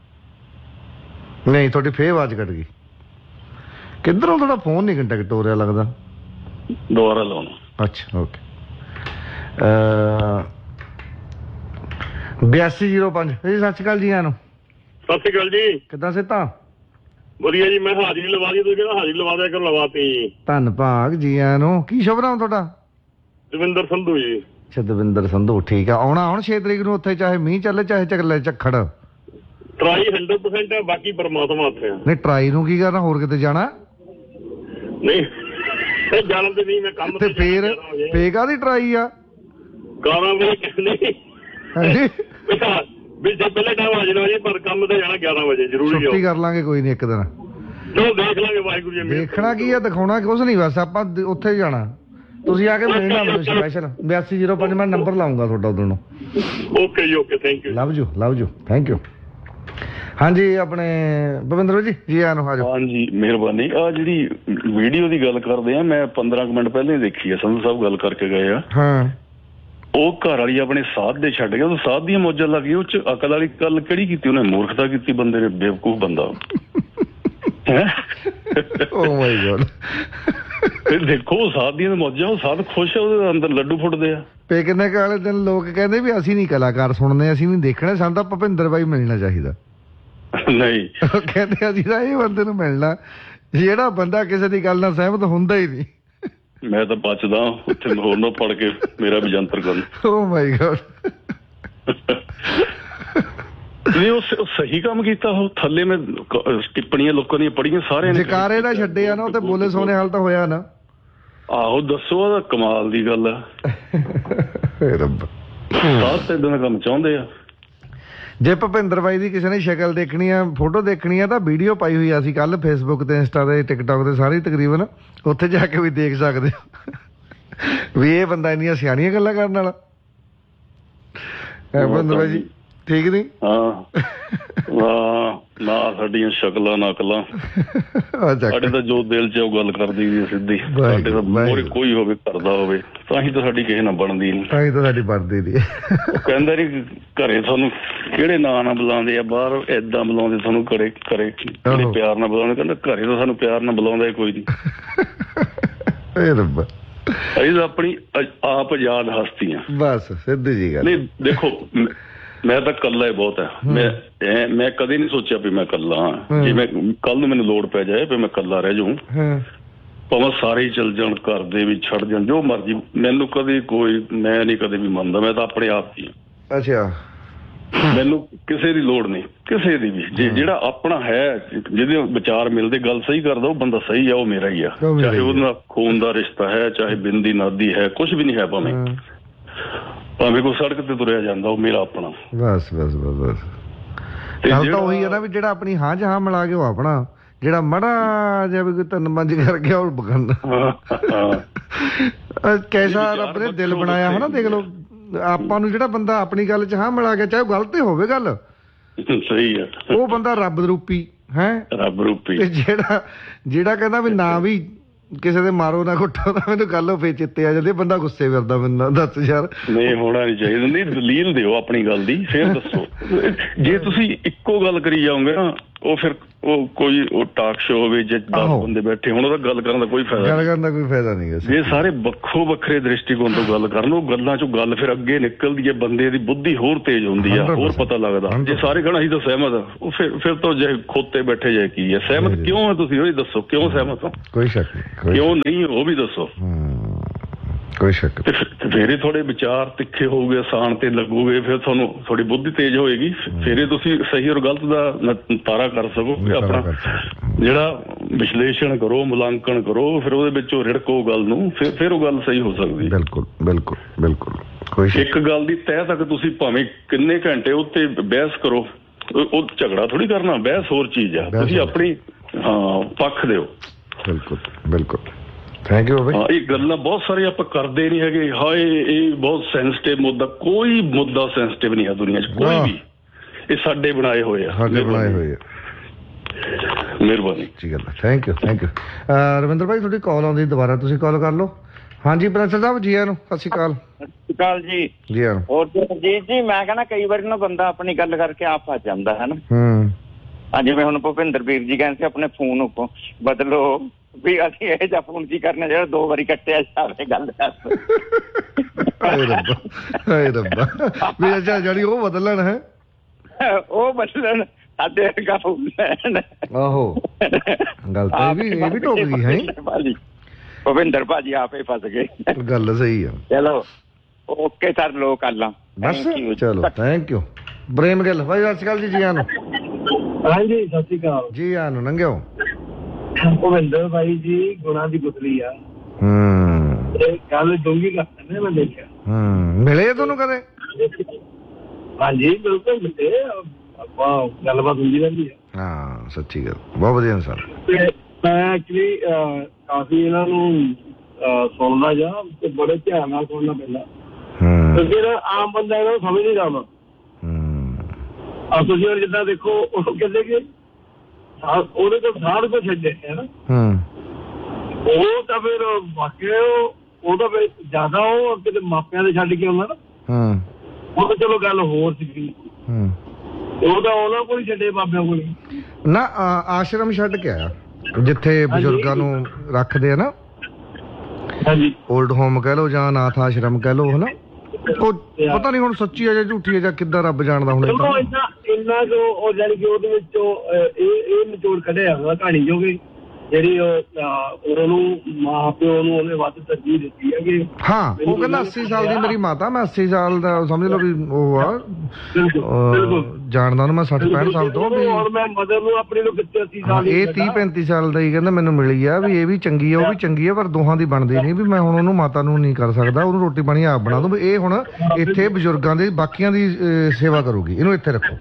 Speaker 1: ਨਹੀਂ ਤੁਹਾਡੀ ਫੇਰ ਆਵਾਜ਼ ਕੱਟ ਗਈ। ਕਿੱਧਰੋਂ ਤੁਹਾਡਾ ਫੋਨ ਨਹੀਂ ਕੰਟੈਕਟ ਹੋ ਰਿਹਾ ਲੱਗਦਾ,
Speaker 4: ਦੁਬਾਰਾ ਲਾਉਣਾ।
Speaker 1: ਅੱਛਾ ਓਕੇ। 8205 ਜੀ, ਸਤਿ ਸ਼੍ਰੀ ਅਕਾਲ ਜੀ। ਆਨੂੰ
Speaker 3: ਸਤਿ ਸ਼੍ਰੀ ਅਕਾਲ ਜੀ।
Speaker 1: ਕਿੱਦਾਂ ਸਿੱਧਾ?
Speaker 3: ਵਧੀਆ ਜੀ। ਮੈਂ ਹਾਜ਼ਰੀ ਲਵਾ ਦੀ, ਤੁਸੀਂ ਕਹਿੰਦਾ ਹਾਜ਼ਰੀ ਲਵਾ ਦਿਆ ਕਰ, ਲਵਾਤੀ ਜੀ।
Speaker 1: ਧੰਨ ਭਾਗ ਜੀ। ਆਨੂੰ ਕੀ ਸ਼ੁਭ ਨਾਮ ਤੁਹਾਡਾ?
Speaker 3: ਦਵਿੰਦਰ ਸੰਧੂ ਜੀ।
Speaker 1: ਅੱਛਾ, ਦਵਿੰਦਰ ਸੰਧੂ, ਠੀਕ ਆ। ਆਉਣਾ ਹੁਣ 6 ਤਰੀਕ ਨੂੰ ਉੱਥੇ, ਚਾਹੇ ਮੀਂਹ ਚੱਲੇ ਚਾਹੇ ਚੱਲੇ ਝੱਖੜ।
Speaker 3: ਟਰਾਈ 100% ਹੈ, ਬਾਕੀ ਪਰਮਾਤਮਾ ਹੱਥ ਆ।
Speaker 1: ਨਹੀਂ, ਟਰਾਈ ਨੂੰ ਕੀ ਕਰਨਾ, ਹੋਰ ਕਿਤੇ ਜਾਣਾ?
Speaker 3: ਨਹੀਂ ਜਾਣ ਤੇ ਨਹੀਂ, ਮੈਂ ਕੰਮ
Speaker 1: ਤੇ ਫੇਰ ਕਾਹਦੀ ਟਰਾਈ ਆ?
Speaker 3: 11 ਵਜੇ ਕਹਿੰਦੇ ਵੀ ਜੇ ਪਹਿਲੇ ਟਾਈਮ ਆ ਜਾਣਾ ਜੀ, ਪਰ ਕੰਮ ਤੇ ਜਾਣਾ 11 ਵਜੇ ਜ਼ਰੂਰੀ।
Speaker 1: ਛੁੱਟੀ ਕਰ ਲਾਂਗੇ ਕੋਈ ਨਹੀਂ ਇੱਕ ਦਿਨ,
Speaker 3: ਚਲੋ ਦੇਖ ਲਾਂਗੇ। ਵਾਹਿਗੁਰੂ ਜੀ,
Speaker 1: ਦੇਖਣਾ ਕੀ ਆ, ਦਿਖਾਉਣਾ ਕੁਛ ਨਹੀਂ, ਬਸ ਆਪਾਂ ਉੱਥੇ ਜਾਣਾ। ਤੁਸੀਂ ਆ ਕੇ ਮਿਲਣਾ ਮੈਨੂੰ ਸਪੈਸ਼ਲ। 8205 ਮੈਂ ਨੰਬਰ ਲਾਉਂਗਾ ਤੁਹਾਡਾ ਉਦੋਂ ਨੂੰ।
Speaker 3: ਓਕੇ ਜੀ, okay, thank you.
Speaker 1: Love you, thank you. ਹਾਂਜੀ, ਆਪਣੇ ਭਵਿੰਦਰ ਜੀ, ਜੀ ਆ ਨੂੰ।
Speaker 4: ਹਾਂਜੀ, ਮਿਹਰਬਾਨੀ। ਆ ਜਿਹੜੀ ਵੀਡੀਓ ਦੀ ਗੱਲ ਕਰਦੇ ਆ, ਮੈਂ 15 ਮਿੰਟ ਪਹਿਲਾਂ ਹੀ ਦੇਖੀ ਆ, ਸੰਧੂ ਸਾਹਿਬ ਗੱਲ ਕਰਕੇ ਗਏ ਆ।
Speaker 1: ਹਾਂ,
Speaker 4: ਉਹ ਘਰ ਵਾਲੀ ਆਪਣੇ ਸਾਧ ਦੇ ਛੱਡ ਗਿਆ, ਉਹ ਸਾਧ ਦੀਆਂ ਮੌਜਾਂ ਲੱਗ ਗਈ। ਉਹ 'ਚ ਅਕਲ ਵਾਲੀ ਗੱਲ ਕਿਹੜੀ ਕੀਤੀ ਉਹਨੇ? ਮੂਰਖਤਾ ਕੀਤੀ ਬੰਦੇ ਨੇ, ਬੇਵਕੂਫ ਬੰਦਾ।
Speaker 1: ਓ ਮਾਈ ਗॉड।
Speaker 4: ਦੇਖੋ, ਸਾਧ ਦੀਆਂ ਮੌਜਾਂ, ਉਹ ਸਾਧ ਖੁਸ਼ ਆ, ਉਹਦੇ ਅੰਦਰ ਲੱਡੂ ਫੁੱਟਦੇ ਆ।
Speaker 1: ਪਿਕਨਿਕ ਵਾਲੇ ਦਿਨ ਲੋਕ ਕਹਿੰਦੇ ਵੀ ਅਸੀਂ ਨਹੀਂ ਕਲਾਕਾਰ ਸੁਣਦੇ, ਅਸੀਂ ਨਹੀਂ ਦੇਖਣੇ, ਸਾਨੂੰ ਤਾਂ ਭੁਪਿੰਦਰ ਬਾਈ ਮਿਲਣਾ ਚਾਹੀਦਾ।
Speaker 4: ਨਹੀਂ,
Speaker 1: ਉਹ ਕਹਿੰਦੇ ਅਸੀਂ ਤਾਂ ਇਹ ਬੰਦੇ ਨੂੰ ਮਿਲਣਾ ਜਿਹੜਾ ਬੰਦਾ ਕਿਸੇ ਦੀ ਗੱਲ ਨਾਲ ਸਹਿਮਤ ਹੁੰਦਾ ਹੀ ਨਹੀਂ।
Speaker 4: ਮੈਂ ਤਾਂ ਬਚਦਾ ਉੱਥੇ ਹੋਰ ਨਾ ਪੜ ਕੇ ਮੇਰਾ ਵੀ ਜੰਤਰ ਕਰਨ।
Speaker 1: ਓ ਮਾਈ ਗॉड।
Speaker 4: ਨਹੀਂ, ਉਹ ਸਹੀ ਕੰਮ ਕੀਤਾ। ਉਹ ਥੱਲੇ ਮੈਂ ਟਿੱਪਣੀਆਂ ਲੋਕਾਂ ਦੀਆਂ ਪੜੀਆਂ, ਸਾਰਿਆਂ ਨੇ
Speaker 1: ਜਕਾਰੇ ਦਾ ਛੱਡਿਆ ਨਾ, ਉਹ ਤੇ ਬੋਲੇ ਸੋਨੇ ਹਾਲ ਤਾਂ ਹੋਇਆ ਨਾ।
Speaker 4: ਆਹੋ, ਦੱਸੋ, ਉਹਦਾ ਕਮਾਲ ਦੀ ਗੱਲ ਆ।
Speaker 1: ਰੱਬ
Speaker 4: ਸਾਧ ਤੇ ਇਦਾਂ ਦਾ ਕੰਮ ਚਾਹੁੰਦੇ ਆ।
Speaker 1: ਜੇ ਭੁਪਿੰਦਰ ਬਾਈ ਦੀ ਕਿਸੇ ਨੇ ਸ਼ਕਲ ਦੇਖਣੀ ਆ, ਫੋਟੋ ਦੇਖਣੀ ਆ, ਤਾਂ ਵੀਡੀਓ ਪਾਈ ਹੋਈ ਆ ਅਸੀਂ ਕੱਲ ਫੇਸਬੁੱਕ ਤੇ, ਇੰਸਟਾ ਤੇ, ਟਿਕਟੋਕ ਤੇ, ਸਾਰੀ ਤਕਰੀਬਨ ਉੱਥੇ ਜਾ ਕੇ ਵੀ ਦੇਖ ਸਕਦੇ ਹੋ ਵੀ ਇਹ ਬੰਦਾ ਇੰਨੀਆਂ ਸਿਆਣੀਆਂ ਗੱਲਾਂ ਕਰਨ ਵਾਲਾ। ਭੁਪਿੰਦਰ ਬਾਈ ਜੀ ਠੀਕ ਨੀ?
Speaker 4: ਨਾ ਸਾਡੀਆਂ ਸ਼ਕਲਾਂ ਨਕਲਾਂ, ਸਾਡੇ ਤਾਂ ਜੋ ਦਿਲ ਚ ਉਹ ਗੱਲ ਕਰਦੀ ਵੀ ਸਿੱਧੀ। ਸਾਡੇ ਤਾਂ ਮੋਰੇ ਕੋਈ ਹੋਵੇ ਕਰਦਾ ਹੋਵੇ ਤਾਂ ਹੀ ਤਾਂ ਸਾਡੀ ਕਿਸੇ ਨਾਲ ਬਣਦੀ ਨੀ,
Speaker 1: ਤਾਂ ਹੀ ਤਾਂ ਸਾਡੀ ਬਣਦੀ ਨੀ।
Speaker 4: ਉਹ ਕਹਿੰਦਾ ਨੀ ਘਰੇ ਤੁਹਾਨੂੰ ਕਿਹੜੇ ਨਾਂ ਨਾਲ ਬੁਲਾਉਂਦੇ ਆ, ਬਾਹਰ ਏਦਾਂ ਬੁਲਾਉਂਦੇ ਤੁਹਾਨੂੰ, ਘਰੇ ਪਿਆਰ ਨਾਲ ਬੁਲਾਉਂਦੇ। ਕਹਿੰਦਾ ਘਰੇ ਤਾਂ ਸਾਨੂੰ ਪਿਆਰ ਨਾਲ ਬੁਲਾਉਂਦਾ ਹੀ ਕੋਈ ਨੀ। ਅਸੀਂ ਤਾਂ ਆਪਣੀ ਆਪ ਆਜ਼ਾਦ ਹਸਤੀ ਆ ਬਸ, ਸਿੱਧੀ ਜੀ ਗੱਲ। ਨਹੀਂ ਦੇਖੋ, ਮੈਂ ਤਾਂ ਕੱਲਾ ਹੀ ਬਹੁਤ ਹੈ। ਮੈਂ ਕਦੇ ਨਹੀਂ ਸੋਚਿਆ ਵੀ ਮੈਂ ਕੱਲਾ ਹਾਂ। ਜੇ ਮੈਂ ਕੱਲ ਨੂੰ ਮੈਨੂੰ ਲੋੜ ਪੈ ਜਾਏ ਵੀ ਮੈਂ ਕੱਲਾ ਰਹਿ ਜਾਊਂ, ਭਾਵੇਂ ਸਾਰੇ ਹੀ ਚਲ ਜਾਣ, ਘਰ ਦੇ ਵੀ ਛੱਡ ਜਾਣ, ਜੋ ਮਰਜ਼ੀ, ਮੈਨੂੰ ਕਦੇ ਮੈਂ ਨਹੀਂ ਕਦੇ ਵੀ ਮੰਨਦਾ। ਮੈਂ ਤਾਂ ਆਪਣੇ ਆਪ ਹੀ ਹਾਂ। ਅੱਛਾ, ਮੈਨੂੰ ਕਿਸੇ ਦੀ ਲੋੜ ਨਹੀਂ, ਕਿਸੇ ਦੀ ਵੀ। ਜਿਹੜਾ ਆਪਣਾ ਹੈ, ਜਿਹਦੇ ਵਿਚਾਰ ਮਿਲਦੇ, ਗੱਲ ਸਹੀ ਕਰਦਾ, ਉਹ ਬੰਦਾ ਸਹੀ ਆ, ਉਹ ਮੇਰਾ ਹੀ ਆ। ਚਾਹੇ ਉਹਦੇ ਨਾਲ ਖੂਨ ਦਾ ਰਿਸ਼ਤਾ ਹੈ, ਚਾਹੇ ਬਿੰਦੀ ਨਾਦੀ ਹੈ, ਕੁਛ ਵੀ ਨਹੀਂ ਹੈ, ਭਾਵੇਂ ਕੋਈ ਸੜਕ ਤੇ ਤੁਰਿਆ ਜਾਂਦਾ, ਉਹ ਮੇਰਾ ਆਪਣਾ। ਬਸ ਬਸ ਬਸ ਬਸ, ਗੱਲ ਤਾਂ ਉਹੀ ਹੈ ਨਾ ਵੀ ਜਿਹੜਾ ਆਪਣੀ ਹਾਂ ਚ ਹਾਂ ਮਿਲਾ ਕੇ ਉਹ ਆਪਣਾ, ਜਿਹੜਾ ਮਾੜਾ ਜਿਹਾ ਵੀ ਕੋਈ 3-5 ਕਰ ਗਿਆ ਉਹ ਬਗਾਨਾ। ਕੈਸਾ ਰੱਬ ਨੇ ਦਿਲ ਬਣਾਇਆ ਹੈ ਨਾ, ਦੇਖ ਲਓ ਆਪਾਂ ਨੂੰ। ਜਿਹੜਾ ਬੰਦਾ ਆਪਣੀ ਗੱਲ ਚ ਹਾਂ ਮਿਲਾ ਗਿਆ, ਚਾਹੇ ਗਲਤ ਹੋਵੇ ਗੱਲ, ਸਹੀ ਹੈ, ਉਹ ਬੰਦਾ ਰੱਬ ਰੂਪੀ ਹੈ, ਰੱਬ ਰੂਪੀ। ਜਿਹੜਾ ਕਹਿੰਦਾ ਵੀ ਨਾ ਵੀ ਕਿਸੇ ਦੇ ਮਾਰੋ ਨਾ ਕੁੱਟੋ, ਤਾਂ ਮੈਨੂੰ ਗੱਲ ਫੇਰ ਚਿੱਤੇ ਆ ਜਾਂਦੀ, ਬੰਦਾ ਗੁੱਸੇ ਫਿਰਦਾ। ਮੈਨੂੰ ਦੱਸ ਯਾਰ, ਨਹੀਂ ਹੋਣਾ ਨੀ ਚਾਹੀਦਾ। ਨਹੀਂ, ਦਲੀਲ ਦਿਓ ਆਪਣੀ ਗੱਲ ਦੀ, ਫੇਰ ਦੱਸੋ। ਜੇ ਤੁਸੀਂ ਇੱਕੋ ਗੱਲ ਕਰੀ ਜਾਓਗੇ ਨਾ, ਉਹ ਫਿਰ ਕੋਈ ਟਾਕ ਸ਼ੋ ਹੋਵੇ, ਜੇ 10 ਬੰਦੇ ਬੈਠੇ ਹੁਣ, ਉਹਦਾ ਗੱਲ ਕਰਨ ਦਾ ਕੋਈ ਫਾਇਦਾ ਨਹੀਂ। ਜੇ ਸਾਰੇ ਵੱਖੋ ਵੱਖਰੇ ਦ੍ਰਿਸ਼ਟੀਕੋਣ ਤੋਂ ਗੱਲ ਕਰਨ, ਉਹ ਗੱਲਾਂ ਚੋਂ ਗੱਲ ਫਿਰ ਅੱਗੇ ਨਿਕਲਦੀ ਹੈ, ਬੰਦੇ ਦੀ ਬੁੱਧੀ ਹੋਰ ਤੇਜ਼ ਹੁੰਦੀ ਆ, ਹੋਰ ਪਤਾ ਲੱਗਦਾ। ਜੇ ਸਾਰੇ ਕਹਿਣਾ ਅਸੀਂ ਤਾਂ ਸਹਿਮਤ ਆ, ਉਹ ਫਿਰ ਤਾਂ ਜੇ ਖੋਤੇ ਬੈਠੇ ਜਾਏ ਕੀ ਹੈ। ਸਹਿਮਤ ਕਿਉਂ ਹੈ ਤੁਸੀਂ, ਉਹ ਹੀ ਦੱਸੋ, ਕਿਉਂ ਸਹਿਮਤ ਹੋ? ਕੋਈ ਸ਼ੱਕ ਨਹੀਂ। ਕਿਉਂ ਨਹੀਂ, ਉਹ ਵੀ ਦੱਸੋ। ਕੋਈ ਸ਼ੱਕ। ਫੇਰ ਥੋੜੇ ਵਿਚਾਰ ਤਿੱਖੇ ਹੋਊਗੇ, ਆਸਾਨ ਤੇ ਲੱਗੂਗੇ, ਫਿਰ ਤੁਹਾਨੂੰ ਥੋੜੀ ਬੁੱਧੀ ਤੇਜ਼ ਹੋਏਗੀ, ਫੇਰ ਤੁਸੀਂ ਸਹੀ ਔਰ ਗਲਤ ਦਾ ਤਾਰਾ ਕਰ ਸਕੋ। ਆਪਣਾ ਜਿਹੜਾ ਵਿਸ਼ਲੇਸ਼ਣ ਕਰੋ, ਮੁਲਾਂਕਣ ਕਰੋ, ਫਿਰ ਉਹਦੇ ਵਿੱਚੋਂ ਰਿੜਕੋ ਗੱਲ ਨੂੰ, ਫਿਰ ਉਹ ਗੱਲ ਸਹੀ ਹੋ ਸਕਦੀ। ਬਿਲਕੁਲ ਬਿਲਕੁਲ ਬਿਲਕੁਲ। ਇੱਕ ਗੱਲ ਦੀ ਤਹਿ ਤੱਕ ਤੁਸੀਂ ਭਾਵੇਂ ਕਿੰਨੇ ਘੰਟੇ ਉੱਤੇ ਬਹਿਸ ਕਰੋ, ਉਹ ਝਗੜਾ ਥੋੜੀ ਕਰਨਾ, ਬਹਿਸ ਹੋਰ ਚੀਜ਼ ਆ। ਤੁਸੀਂ ਆਪਣੀ ਪੱਖ ਦਿਓ। ਬਿਲਕੁਲ ਬਿਲਕੁਲ। ਥੈਂਕ ਯੂ ਬਾਈ। ਇਹ ਗੱਲਾਂ ਬਹੁਤ ਸਾਰੀਆਂ ਆਪਾਂ ਕਰਦੇ ਨਹੀਂ ਹੈਗੇ। ਹਾਏ ਇਹ ਬਹੁਤ ਸੈਂਸਿਟਿਵ ਮੁੱਦਾ, ਕੋਈ ਮੁੱਦਾ ਸੈਂਸਿਟਿਵ ਨਹੀਂ ਹੈ ਦੁਨੀਆ 'ਚ, ਕੋਈ ਵੀ। ਇਹ ਸਾਡੇ ਬਣਾਏ ਹੋਏ ਆ, ਸਾਡੇ ਬਣਾਏ ਹੋਏ ਆ। ਮਿਹਰਬਾਨੀ ਜੀ, ਗੱਲ। Thank you thank you. Ravinder ਭਾਈ ਤੁਹਾਡੀ ਕਾਲ ਆਉਂਦੀ, ਦੁਬਾਰਾ ਤੁਸੀਂ ਕਾਲ ਕਰ ਲਓ। ਹਾਂਜੀ ਪ੍ਰਿੰਸ ਸਾਹਿਬ ਜੀ, ਆਇਆਂ ਨੂੰ ਸਤਿ ਸ਼੍ਰੀ ਅਕਾਲ।
Speaker 5: ਸਤਿ ਸ਼੍ਰੀ ਅਕਾਲ ਜੀ।
Speaker 1: ਜੀ ਆਇਆਂ।
Speaker 5: ਹੋਰ ਜੀਤ ਜੀ, ਮੈਂ ਕਹਿੰਦਾ ਕਈ ਵਾਰੀ ਨਾ ਬੰਦਾ ਆਪਣੀ ਗੱਲ ਕਰਕੇ ਆਪ ਫਸ ਜਾਂਦਾ ਹੈ ਨਾ। ਜਿਵੇਂ ਹੁਣ ਭੁਪਿੰਦਰ ਵੀਰ ਜੀ ਕਹਿੰਦੇ ਆਪਣੇ ਫੋਨ ਉੱਪਰ ਬਦਲੋ, ਵੀ ਅਸੀਂ ਇਹ ਜਿਹਾ ਫੋਨ ਕੀ ਕਰਨਾ ਜਿਹੜਾ 2 ਵਾਰੀ ਕੱਟਿਆ ਜਾਵੇ। ਗੱਲ ਕਰ
Speaker 1: ਵੀ ਅੱਛਾ, ਜਿਹੜੀ ਉਹ ਬਦਲਣ ਹੈ,
Speaker 5: ਉਹ ਬਦਲਣ ਸਾਡੇ ਵਰਗਾ ਫੋਨ ਲੈਣ। ਆਹੋ,
Speaker 1: ਗੱਲ ਤਾਂ ਇਹ ਵੀ ਟੋਕ ਗਈ ਹੈ।
Speaker 5: ਭੁਪਿੰਦਰ ਭਾਜੀ ਆਪੇ ਫਸ ਗਏ।
Speaker 1: ਗੱਲ ਸਹੀ ਆ।
Speaker 5: ਚਲੋ ਓਕੇ ਸਰ, ਲੋ ਕਰ ਲਾਂ ਬਸ।
Speaker 1: ਚਲੋ ਥੈਂਕ ਯੂ। ਪ੍ਰੇਮ ਗਿੱਲ ਭਾਈ, ਸਤਿ ਸ਼੍ਰੀ ਅਕਾਲ ਜੀ। ਜੀ ਆਨੂੰ।
Speaker 6: ਹਾਂਜੀ ਸਤਿ ਸ਼੍ਰੀ ਅਕਾਲ
Speaker 1: ਜੀ ਆਨੂੰ। ਲੰਘਿਓ।
Speaker 6: ਭੁਪਿੰਦਰ ਭਾਈ ਜੀ ਗੁਣਾ ਦੀ ਗੁਥਲੀ ਆ। ਇਹ ਗੱਲ ਡੂੰਘੀ ਕਰਦੇ ਨੇ, ਮੈਂ ਦੇਖਿਆ।
Speaker 1: ਮਿਲੇ ਤੁਹਾਨੂੰ ਕਦੇ?
Speaker 6: ਹਾਂਜੀ ਬਿਲਕੁਲ ਮਿਲੇ, ਆਪਾਂ ਗੱਲਬਾਤ ਹੁੰਦੀ ਰਹਿੰਦੀ ਆ।
Speaker 1: ਹਾਂ ਸੱਚੀ ਗੱਲ, ਬਹੁਤ ਵਧੀਆ ਇਨਸਾਨ।
Speaker 6: ਮੈਂ ਐਕਚੁਅਲੀ ਕਾਫੀ ਇਹਨਾਂ ਨੂੰ ਸੁਣਦਾ ਜਾ, ਤੇ ਬੜੇ ਧਿਆਨ ਨਾਲ ਸੁਣਨਾ ਪੈਂਦਾ, ਕਿਉਂਕਿ ਆਮ ਬੰਦਾ ਇਹਨਾਂ ਨੂੰ ਸਮਝ ਨਹੀਂ ਆਉਂਦਾ। ਤੁਸੀਂ ਹੁਣ ਜਿੱਦਾਂ ਦੇਖੋ, ਉਹ ਕਹਿੰਦੇ ਕਿ ਉਹਦੇ ਕੋਲ ਸਾਧ ਕੋ ਛੱਡੇ ਹੈ ਨਾ, ਉਹ ਤਾਂ ਫਿਰ ਵਾਕਿਆ ਉਹ ਤਾਂ ਫਿਰ ਜ਼ਿਆਦਾ ਉਹ ਕਿਤੇ ਮਾਪਿਆਂ ਦੇ ਛੱਡ ਕੇ ਆਉਂਦਾ ਨਾ, ਉਹ ਤਾਂ ਚਲੋ ਗੱਲ ਹੋਰ ਸੀਗੀ। ਉਹ ਤਾਂ ਉਹਨਾਂ ਕੋਲ ਹੀ ਛੱਡੇ, ਬਾਬਿਆਂ ਕੋਲ
Speaker 1: ਨਾ। ਆਸ਼ਰਮ ਛੱਡ ਕੇ ਆਇਆ, ਜਿੱਥੇ ਬਜ਼ੁਰਗਾਂ ਨੂੰ ਰੱਖਦੇ ਆ ਨਾ। ਹਾਂਜੀ, ਓਲਡ ਹੋਮ ਕਹਿ ਲਓ ਜਾਂ ਅਨਾਥ ਆਸ਼ਰਮ ਕਹਿ ਲਓ, ਹਨਾ। ਉਹ ਪਤਾ ਨਹੀਂ ਹੁਣ ਸੱਚੀ ਹੈ ਜਾਂ ਝੂਠੀ ਹੈ ਜਾਂ ਕਿੱਦਾਂ, ਰੱਬ ਜਾਣਦਾ ਹੁਣ। ਇੰਨਾ ਕੁ ਉਹ ਜਾਨੀ ਕਿ ਉਹਦੇ ਵਿੱਚੋਂ ਇਹ ਨਿਚੋੜ ਕੱਢਿਆ ਹੋਇਆ ਕਹਾਣੀ, ਜੋ ਕਿ
Speaker 6: ਜਿਹੜੀ ਉਹਨੂੰ ਮਾਂ ਪਿਓ ਨੂੰ ਉਹਨੇ ਵੱਧ ਤਰਜੀਹ ਦਿੱਤੀ ਹੈ ਕਿ
Speaker 4: ਹਾਂ ਉਹ ਕਹਿੰਦਾ 80 ਸਾਲ ਦੀ ਮੇਰੀ ਮਾਤਾ, ਮੈਂ 80 ਸਾਲ ਦਾ ਸਮਝ ਲਓ ਵੀ ਉਹ ਆ ਜਾਣਦਾ ਉਹਨੂੰ ਮੈਂ 60-65 ਸਾਲ ਤੋਂ ਵੀ
Speaker 6: ਮੈਂ ਮਦਰ ਨੂੰ ਆਪਣੀ ਨੂੰ ਕਿੱਥੇ 80 ਸਾਲ
Speaker 4: ਇਹ 30-35 ਸਾਲ ਦਾ ਹੀ ਕਹਿੰਦਾ ਮੈਨੂੰ ਮਿਲੀ ਆ ਵੀ ਇਹ ਵੀ ਚੰਗੀ ਆ ਉਹ ਵੀ ਚੰਗੀ ਆ, ਪਰ ਦੋਹਾਂ ਦੀ ਬਣਦੀ ਨਹੀਂ ਵੀ ਮੈਂ ਹੁਣ ਉਹਨੂੰ ਮਾਤਾ ਨੂੰ ਨਹੀਂ ਕਰ ਸਕਦਾ, ਉਹਨੂੰ ਰੋਟੀ ਪਾਣੀ ਆਪ ਬਣਾ ਦੂੰ। ਇਹ ਹੁਣ ਇੱਥੇ ਬਜ਼ੁਰਗਾਂ ਦੇ ਬਾਕੀਆਂ ਦੀ ਸੇਵਾ ਕਰੂਗੀ, ਇਹਨੂੰ ਇੱਥੇ ਰੱਖੋ।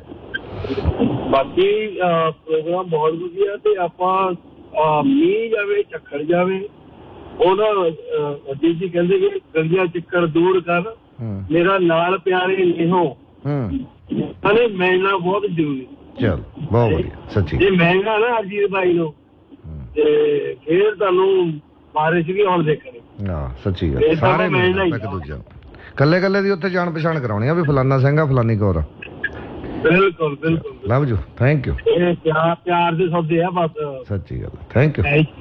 Speaker 6: ਬਾਕੀ ਪ੍ਰੋਗਰਾਮ ਬਹੁਤ ਵਧੀਆ ਤੇ ਆਪਾਂ ਮੀਂਹ ਜਾਵੇ ਝੱਖੜ ਜਾਵੇ ਉਹਨਾਂ ਜੀ ਕਹਿੰਦੇ ਕਿ ਗਲੀਆਂ ਚੱਕਰ ਦੂਰ ਕਰ ਮੇਰਾ ਨਾਲ ਪਿਆਰੇ ਨਿਹੋ ਅਨੇ ਮਿਲਣਾ ਬਹੁਤ ਜ਼ਰੂਰੀ।
Speaker 4: ਚਲ ਬਹੁਤ ਵਧੀਆ ਸੱਚੀ।
Speaker 6: ਜੇ ਮਹਿੰਗਾ ਨਾ ਅਜੀਤ ਭਾਈ ਨੂੰ ਤੇ ਫੇਰ ਤੁਹਾਨੂੰ ਬਾਰਿਸ਼ ਵੀ ਆਉਣ ਦੇਖਣੀ।
Speaker 4: ਹਾਂ ਸੱਚੀ ਗੱਲ, ਸਾਰੇ ਮਿਲਣਾ ਇੱਕ ਦੂਜੇ ਨੂੰ, ਕੱਲੇ ਦੀ ਉੱਥੇ ਜਾਣ ਪਛਾਣ ਕਰਾਉਣੀ ਆ ਵੀ ਫਲਾਨਾ ਸਿੰਘ ਆ ਫਲਾਨੀ ਕੌਰ ਆ।
Speaker 6: ਬਿਲਕੁਲ ਬਿਲਕੁਲ
Speaker 4: ਲਵ ਯੂ, ਥੈਂਕ ਯੂ।
Speaker 6: ਪਿਆਰ ਦੇ ਸੌਦੇ ਆ ਬਸ,
Speaker 4: ਸੱਚੀ ਗੱਲ, ਥੈਂਕ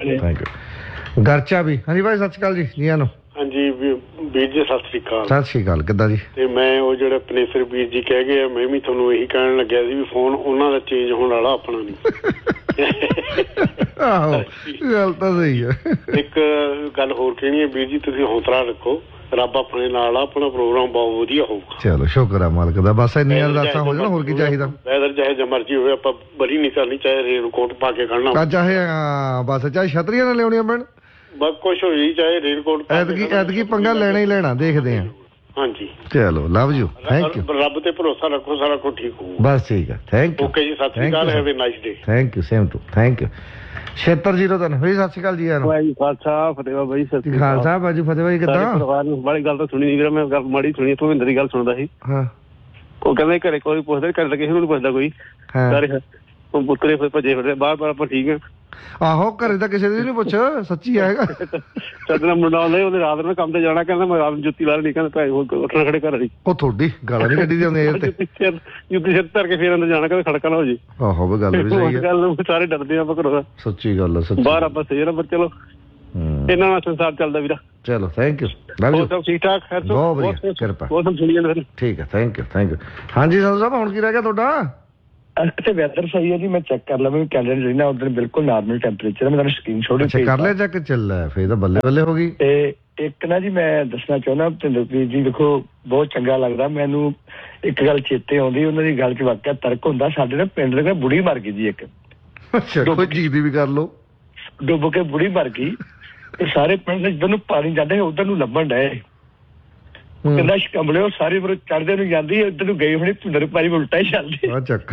Speaker 4: ਯੂ। ਗਰਚਾ ਵੀ ਹਾਂਜੀ ਭਾਈ, ਸਤਿ ਸ਼੍ਰੀ ਅਕਾਲ ਜੀ, ਜੀਆਂ ਨੂੰ।
Speaker 7: ਹਾਂਜੀ ਵੀਰ ਜੀ ਸਤਿ ਸ੍ਰੀ ਅਕਾਲ।
Speaker 4: ਸਤਿ ਸ਼੍ਰੀ ਅਕਾਲ, ਕਿੱਦਾਂ ਜੀ? ਤੇ
Speaker 7: ਮੈਂ ਉਹ ਜਿਹੜੇ ਪਨੇਸਰ ਵੀਰ ਜੀ ਕਹਿ ਗਏ, ਮੈਂ ਵੀ ਤੁਹਾਨੂੰ ਇਹੀ ਕਹਿਣ ਲੱਗਿਆ ਸੀ ਵੀ ਫੋਨ ਉਹਨਾਂ ਦਾ ਚੇਂਜ ਹੋਣ ਵਾਲਾ, ਆਪਣਾ ਨਹੀਂ।
Speaker 4: ਆਹੋ ਗੱਲ ਤਾਂ ਸਹੀ ਹੈ।
Speaker 7: ਇੱਕ ਗੱਲ ਹੋਰ ਕਹਿਣੀ ਹੈ ਵੀਰ ਜੀ, ਤੁਸੀਂ ਹੌਸਲਾ ਰੱਖੋ, ਰੱਬ ਆਪਣੇ ਨਾਲ ਆ, ਆਪਣਾ ਪ੍ਰੋਗਰਾਮ ਬਹੁਤ ਵਧੀਆ ਹੋਊਗਾ।
Speaker 4: ਚਲੋ ਸ਼ੁਕਰ ਆ ਮਾਲਕ ਦਾ, ਬਸ ਇੰਨੀਆਂ ਅਰਦਾਸਾਂ ਹੋ ਜਾਣ, ਹੋਰ ਕੀ ਚਾਹੀਦਾ।
Speaker 7: ਵੈਦਰ ਚਾਹੇ ਜੋ ਮਰਜ਼ੀ ਹੋਵੇ, ਆਪਾਂ ਬਰੀ ਨਹੀਂ ਕਰਨੀ, ਚਾਹੇ ਰੇਨਕੋਟ ਪਾ ਕੇ ਖੜਨਾ,
Speaker 4: ਚਾਹੇ ਬਸ ਚਾਹੇ ਛਤਰੀਆਂ ਨਾਲ ਲਿਆਉਣੀਆਂ ਪੈਣ,
Speaker 7: ਬਸ ਕੁਛ ਹੋ ਜੀ, ਚਾਹੇ ਰੇਨਕੋਟ।
Speaker 4: ਐਤਕੀ ਪੰਗਾ ਲੈਣਾ ਹੀ ਲੈਣਾ, ਦੇਖਦੇ ਆ।
Speaker 7: ਹਾਂਜੀ
Speaker 4: ਚਲੋ ਲਵ ਯੂ, ਥੈਂਕ ਯੂ।
Speaker 7: ਰੱਬ ਤੇ ਭਰੋਸਾ ਰੱਖੋ, ਸਾਰਾ ਕੁਝ ਠੀਕ ਹੋਊਗਾ।
Speaker 4: ਬਸ ਠੀਕ ਹੈ, ਥੈਂਕ ਯੂ।
Speaker 7: ਓਕੇ ਜੀ, ਸਤਿ ਸ੍ਰੀ ਅਕਾਲ, have a nice day.
Speaker 4: Thank you, same to, thank you. 7603 ਭਾਈ ਸਤਿ ਸ਼੍ਰੀ ਅਕਾਲ ਜੀ। ਯਾਰ
Speaker 6: ਖਾਲਸਾ ਫਤਿਹ ਬਾਈ, ਸਤਿ
Speaker 4: ਖਾਲਸਾ ਬਾਜੀ, ਫਤਿਹ ਬਾਈ ਕਿੱਦਾਂ?
Speaker 6: ਬੜੀ ਗੱਲ ਤਾਂ ਸੁਣੀ ਨਹੀਂ ਵੀਰ, ਮੈਂ ਗੱਲ ਮਾੜੀ ਸੁਣੀ, ਭਵਿੰਦਰ ਦੀ ਗੱਲ ਸੁਣਦਾ ਸੀ।
Speaker 4: ਹਾਂ
Speaker 6: ਉਹ ਕਹਿੰਦੇ ਘਰੇ ਕੋਈ ਪੁੱਛਦਾ, ਘਰੇ ਤਾਂ ਕਿਸੇ ਨੂੰ ਨੀ ਪੁੱਛਦਾ ਕੋਈ, ਸਾਰੇ ਪੁੱਤਰੇ ਭੱਜੇ ਫਿਰਦੇ ਬਾਹਰ ਬਾਹਰ। ਆਪਾਂ ਠੀਕ ਆ,
Speaker 4: ਆਹੋ ਘਰੇ ਤਾਂ ਕਿਸੇ ਦੀ ਨੀ ਪੁੱਛ, ਸੱਚੀ ਆਏਗਾ।
Speaker 6: ਸੱਜਣਾ ਮੁੰਡਾ ਆਉਂਦਾ, ਉਹਨੇ ਰਾਤ ਨੂੰ ਕੰਮ ਤੇ ਜਾਣਾ, ਕਹਿੰਦਾ ਮੈਂ ਰਾਤ ਨੂੰ ਜੁੱਤੀ ਲਾ ਲਈ, ਕਹਿੰਦਾ ਭਾਈ ਉੱਠਣਾ ਖੜੇ ਘਰ ਵਾਲੀ।
Speaker 4: ਉਹ ਤੁਹਾਡੀ ਗਾਲਾਂ ਨੀ ਕੱਢੀ ਦੀ ਹੁੰਦੀ
Speaker 6: ਜੁੱਤੀ ਸਿਰ ਧਰ ਕੇ ਫੇਰ ਅੰਦਰ ਜਾਣਾ, ਕਹਿੰਦਾ ਖੜਕਾ ਨਾ ਹੋ ਜੇ।
Speaker 4: ਆਹੋ ਵੀ ਗੱਲ ਵੀ ਸਹੀ ਹੈ,
Speaker 6: ਗੱਲ ਸਾਰੇ ਡਰਦੇ ਆ ਆਪਾਂ ਘਰੋਂ,
Speaker 4: ਸੱਚੀ ਗੱਲ ਹੈ, ਸੱਚੀ।
Speaker 6: ਬਾਹਰ ਆਪਾਂ ਸਹੀ ਨਾ, ਚਲੋ ਇਹਨਾਂ ਨਾਲ ਸੰਸਾਰ ਚੱਲਦਾ ਵੀਰਾ।
Speaker 4: ਚਲੋ ਥੈਂਕ ਯੂ,
Speaker 6: ਸਭ ਠੀਕ ਠਾਕ,
Speaker 4: ਬਹੁਤ ਵਧੀਆ, ਕਿਰਪਾ।
Speaker 6: ਬਹੁਤ ਸੁਣੀ ਜਾਂਦੇ,
Speaker 4: ਠੀਕ ਹੈ, ਥੈਂਕ ਯੂ, ਥੈਂਕ ਯੂ। ਹਾਂਜੀ ਸੰਧੂ ਸਾਹਿਬ, ਹੁਣ ਕੀ ਰਹਿ ਗਿਆ ਤੁਹਾਡਾ?
Speaker 2: ਇੱਥੇ ਵੈਦਰ ਸਹੀ ਹੈ ਜੀ, ਮੈਂ ਚੈੱਕ ਕਰ ਲਵਾਂ ਕੈਲੰਡਰ ਜਿਹੜਾ ਉਧਰ ਬਿਲਕੁਲ ਨਾਰਮਲ ਟੈਂਪਰੇਚਰ ਹੈ, ਮੈਂ ਤੁਹਾਨੂੰ ਸਕਰੀਨਸ਼ਾਟ
Speaker 4: ਅੱਛਾ ਕਰ ਲਿਆ ਚੈੱਕ, ਚੱਲ ਫੇਰ ਤਾਂ ਬੱਲੇ ਬੱਲੇ ਹੋ ਗਈ।
Speaker 2: ਤੇ ਇੱਕ ਨਾ ਜੀ ਮੈਂ ਦੱਸਣਾ ਚਾਹੁੰਦਾ ਭਿੰਦਰਪ੍ਰੀਤ ਜੀ, ਦੇਖੋ ਬਹੁਤ ਚੰਗਾ ਲੱਗਦਾ ਮੈਨੂੰ, ਇੱਕ ਗੱਲ ਚੇਤੇ ਆਉਂਦੀ, ਉਹਨਾਂ ਦੀ ਗੱਲ 'ਚ ਵਾਕਿਆ ਤਰਕ ਹੁੰਦਾ। ਸਾਡੇ ਨਾ ਪਿੰਡ ਦੇ ਬੁੜੀ ਮਰ ਗਈ ਜੀ ਇੱਕ,
Speaker 4: ਅੱਛਾ ਕੋਈ ਚੀਜ਼ ਦੀ ਵੀ ਕਰ ਲਓ,
Speaker 2: ਡੁੱਬ ਕੇ ਬੁੜੀ ਮਰ ਗਈ, ਤੇ ਸਾਰੇ ਪਿੰਡ ਜਿੱਧਰ ਨੂੰ ਪਾਣੀ ਜਾਂਦੇ ਉਧਰ ਨੂੰ ਲੱਭਣ ਡਏ, ਕਹਿੰਦਾ ਸ਼ਕੰਬਲੇ ਉਹ ਸਾਰੇ ਉਪਰ ਚੜਦੇ ਨੂੰ ਜਾਂਦੀ, ਇੱਧਰ ਨੂੰ ਗਈ ਹੋਣੀ, ਭਿੰਦਰ ਪਾਰੀ ਉਲਟਾ ਹੀ ਚੱਲਦੇ।
Speaker 4: ਆ ਚੱਕ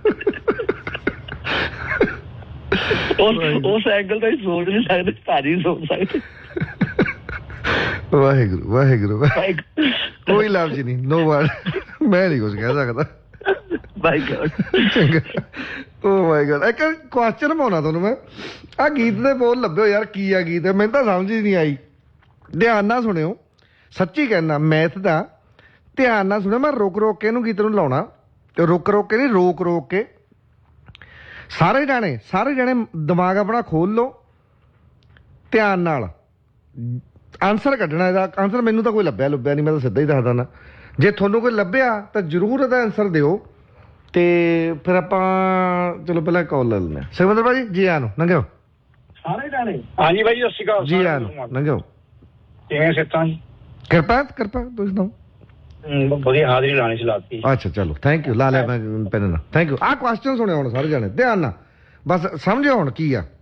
Speaker 2: ਉਸ ਐਂਗਲ ਤੋਂ ਹੀ ਸੋਚ ਨਹੀਂ ਸਕਦੇ, ਭਾਰੀ ਸੋਚ ਸਕਦੇ।
Speaker 4: ਵਾਹਿਗੁਰੂ ਵਾਹਿਗੁਰੂ, ਕੋਈ ਲਫ਼ਜ਼ ਨਹੀਂ, ਨੋ ਵਰਡ, ਮੈਂ ਨਹੀਂ ਕੁਝ ਕਹਿ ਸਕਦਾ। ਚੰਗਾ, ਓ ਮਾਈ ਗॉड। ਇੱਕ ਕੁਐਸਚਨ ਪਾਉਣਾ ਤੁਹਾਨੂੰ ਮੈਂ, ਆਹ ਗੀਤ ਦੇ ਬੋਲ ਲੱਭਿਓ ਯਾਰ, ਕੀ ਆ ਗੀਤ? ਮੈਨੂੰ ਤਾਂ ਸਮਝ ਹੀ ਨਹੀਂ ਆਈ, ਧਿਆਨ ਨਾਲ ਸੁਣਿਓ, ਸੱਚੀ ਕਹਿਣਾ, ਮੈਥ ਦਾ ਧਿਆਨ ਨਾਲ ਸੁਣਿਓ। ਮੈਂ ਰੁਕ ਰੁਕ ਕੇ ਇਹਨੂੰ ਗੀਤ ਨੂੰ ਲਾਉਣਾ, ਰੁਕ ਰੁਕ ਕੇ ਨਹੀਂ, ਰੋਕ ਰੋਕ ਕੇ। ਸਾਰੇ ਜਾਣੇ ਦਿਮਾਗ ਆਪਣਾ ਖੋਲ ਲਓ, ਧਿਆਨ ਨਾਲ ਆਨਸਰ ਕੱਢਣਾ। ਇਹਦਾ ਆਨਸਰ ਮੈਨੂੰ ਤਾਂ ਕੋਈ ਲੱਭਿਆ ਨਹੀਂ, ਮੈਂ ਤਾਂ ਸਿੱਧਾ ਹੀ ਦੱਸਦਾ ਨਾ। ਜੇ ਤੁਹਾਨੂੰ ਕੋਈ ਲੱਭਿਆ ਤਾਂ ਜ਼ਰੂਰ ਇਹਦਾ ਆਨਸਰ ਦਿਓ, ਤੇ ਫਿਰ ਆਪਾਂ ਚਲੋ ਪਹਿਲਾਂ ਕਾਲ ਲੈ ਲੈਂਦੇ ਹਾਂ। ਸੁਖਵਿੰਦਰ ਭਾਜੀ ਜੀ ਆਇਆਂ ਨੂੰ, ਲੰਘਿਓ।
Speaker 6: ਸਾਰੇ ਜਾਣੇ ਹਾਂਜੀ ਭਾਈ, ਸਤਿ ਸ਼੍ਰੀ ਅਕਾਲ
Speaker 4: ਜੀ ਆਇਆਂ ਨੂੰ, ਲੰਘਿਓ।
Speaker 6: ਕਿਵੇਂ ਸਿੱਤਾਂ ਜੀ?
Speaker 4: ਕਿਰਪਾ ਤੁਸੀਂ ਸੁਣਾਓ।
Speaker 6: ਵਧੀਆ ਹਾਜ਼ਰੀ ਲਾਣੀ ਸੀ ਲਾਤੀ।
Speaker 4: ਅੱਛਾ ਚਲੋ ਥੈਂਕ ਯੂ, ਲਾ ਲਿਆ ਮੈਂ ਪੈਨ ਨਾਲ, ਥੈਂਕ ਯੂ। ਆਹ ਕੁਐਸਚਨ ਸੁਣਿਆ ਹੁਣ ਸਾਰੇ ਜਾਣੇ ਧਿਆਨ ਨਾਲ, ਬਸ ਸਮਝਿਓ ਹੁਣ ਕੀ ਆ।